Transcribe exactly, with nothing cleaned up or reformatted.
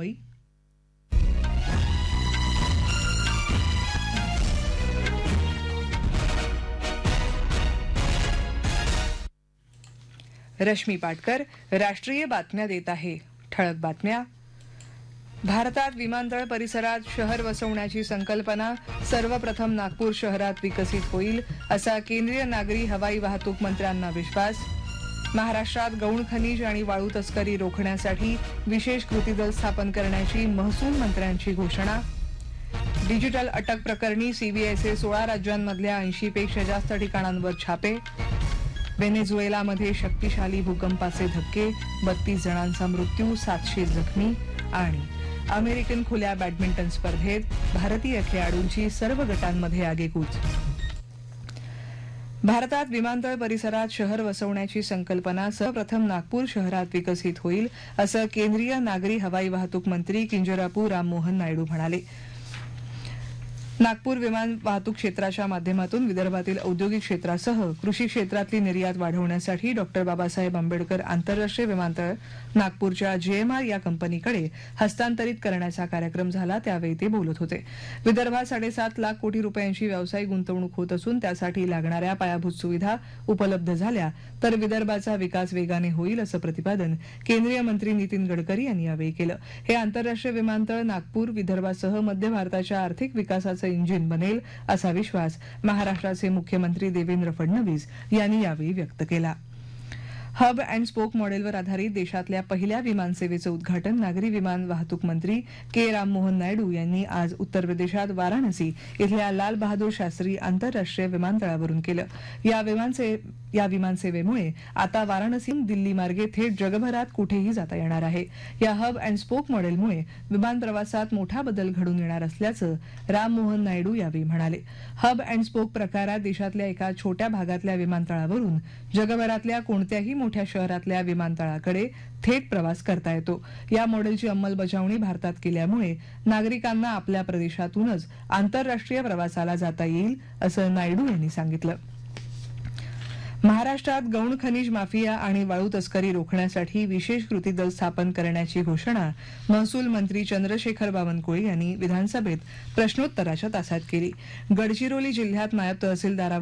मुंबई. रश्मी पाटकर राष्ट्रीय बातम्या देत आहे. ठळक बातम्या. भारतात विमानतळ परिसरात शहर वसवण्याची संकल्पना सर्वप्रथम नागपूर शहरात विकसित होईल असा केंद्रीय नागरी हवाई वाहतूक मंत्र्यांना विश्वास. महाराष्ट्रात गौण खनिज आणि वाळू तस्करी रोखण्यासाठी विशेष कृती दल स्थापन करण्याची महसूल मंत्र्यांची घोषणा. डिजिटल अटक प्रकरणी सीबीआयचे सोळा राज्यांमधल्या ऐंशी पेक्षा जास्त ठिकाणांवर छापे. व्हेनेझुएलामध्ये शक्तिशाली भूकंपाचे धक्के, बत्तीस जणांचा मृत्यू, सातशे जखमी. आणि अमेरिकन खुल्या बॅडमिंटन स्पर्धेत भारतीय खेळाडूंची सर्व गटांमध्ये आगेकूच. भारतात विमानतळ परिसरात शहर वसवण्याची संकल्पना सर्वप्रथम नागपूर शहरात विकसित होईल असं केंद्रीय नागरी हवाई वाहतूक मंत्री किंजरापू राममोहन नायडू म्हणाले. नागपूर विमान वाहतूक क्षेत्राच्या माध्यमातून विदर्भातील औद्योगिक क्षेत्रासह कृषी क्षेत्रातली निर्यात वाढवण्यासाठी डॉक्टर बाबासाहेब आंबेडकर आंतरराष्ट्रीय विमानतळ नागपूरच्या जेएमआर या कंपनीकडे हस्तांतरित करण्याचा कार्यक्रम झाला त्यावेळी ते बोलत होते. विदर्भात साडेसात लाख कोटी रुपयांची व्यावसायिक गुंतवणूक होत असून त्यासाठी लागणाऱ्या पायाभूत सुविधा उपलब्ध झाल्या तर विदर्भाचा विकास वेगाने होईल असं प्रतिपादन केंद्रीय मंत्री नितीन गडकरी यांनी यावेळी केलं. हे आंतरराष्ट्रीय विमानतळ नागपूर विदर्भासह मध्य भारताच्या आर्थिक विकासाचं इंजिन बनेल असा विश्वास महाराष्ट्राचे मुख्यमंत्री देवेंद्र फडणवीस यांनी यावेळी व्यक्त केला. हब अँड स्पोक मॉडेलवर आधारित देशातल्या पहिल्या विमानसेवेचं उद्घाटन नागरी विमान वाहतूक मंत्री के राममोहन नायडू यांनी आज उत्तर प्रदेशात वाराणसी इथल्या लाल बहादूर शास्त्री आंतरराष्ट्रीय विमानतळावरून केलं. या विमानसे या विमानसेवेमुळे आता वाराणसीहून दिल्ली मार्गे थेट जगभरात कुठेही जाता येणार आहे. या हब अँड स्पोक मॉडेलमुळे विमान प्रवासात मोठा बदल घडून येणार असल्याचं राममोहन नायडू यावेळी म्हणाले. हब अँड स्पोक प्रकारात देशातल्या एका छोट्या भागातल्या विमानतळावरून जगभरातल्या कोणत्याही मोठ्या शहरातल्या विमानतळाकडे थेट प्रवास करता येतो. या मॉडेलची अंमलबजावणी भारतात केल्यामुळे नागरिकांना आपल्या प्रदेशातूनच आंतरराष्ट्रीय प्रवासाला जाता येईल असं नायडू यांनी सांगितलं. महाराष्ट्रात गौण खनिज माफिया आणि वाळू तस्करी रोखण्यासाठी विशेष कृती दल स्थापन करण्याची घोषणा महसूल मंत्री चंद्रशेखर बावनकुळे यांनी विधानसभेत प्रश्नोत्तराच्या तासात केली. गडचिरोली जिल्ह्यात नायब तहसीलदारावर